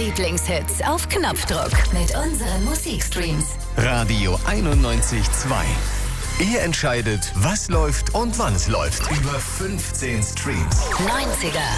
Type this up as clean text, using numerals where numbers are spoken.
Lieblingshits auf Knopfdruck mit unseren Musikstreams. Radio 91.2. Ihr entscheidet, was läuft und wann es läuft. Über 15 Streams. 90er,